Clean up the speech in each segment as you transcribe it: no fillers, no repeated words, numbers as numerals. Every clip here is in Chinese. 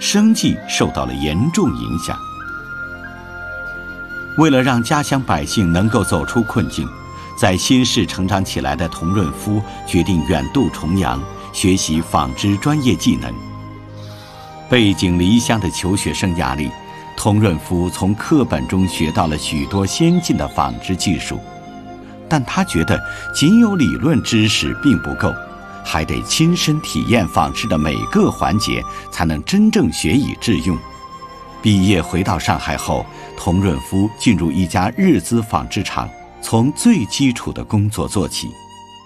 生计受到了严重影响。为了让家乡百姓能够走出困境，在新市成长起来的童润夫决定远渡重洋，学习纺织专业技能。背井离乡的求学生涯里，童润夫从课本中学到了许多先进的纺织技术，但他觉得仅有理论知识并不够，还得亲身体验纺织的每个环节，才能真正学以致用。毕业回到上海后，童润夫进入一家日资纺织厂，从最基础的工作做起。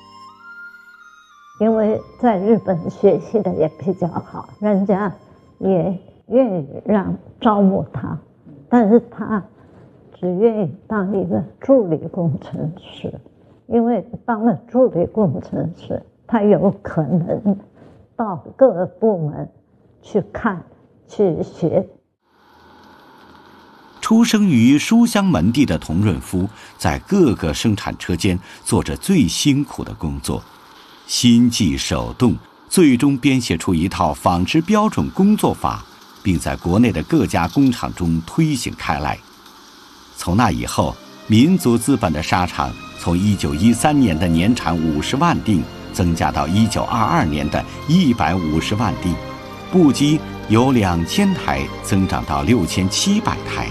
因为在日本学习的也比较好，人家也愿意招募他，但是他只愿意当一个助理工程师，因为当了助理工程师，他有可能到各个部门去看、去学。 出生于书香门第的童润夫，在各个生产车间做着最辛苦的工作，心计手动，最终编写出一套纺织标准工作法，并在国内的各家工厂中推行开来。从那以后，民族资本的纱厂从1913年的年产50万锭增加到1922年的150万锭，布机由2000台增长到6700台。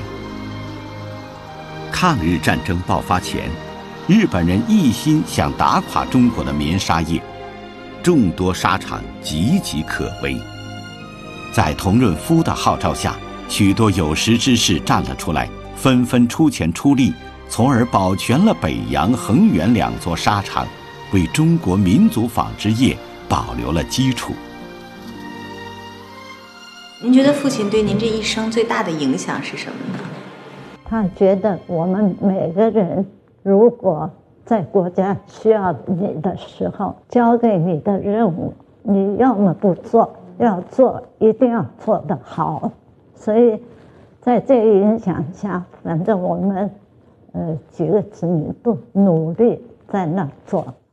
抗日战争爆发前，日本人一心想打垮中国的棉纱业，众多纱厂岌岌可危。在童润夫的号召下，许多有识之士站了出来，纷纷出钱出力，从而保全了北洋、恒源2座纱厂，为中国民族纺织业保留了基础。 您觉得父亲对您这一生最大的影响是什么呢？ 他觉得我们每个人如果在国家需要你的时候，交给你的任务，你要么不做，要做一定要做得好。所以在这个影响下，反正我们几个子女都努力在那做。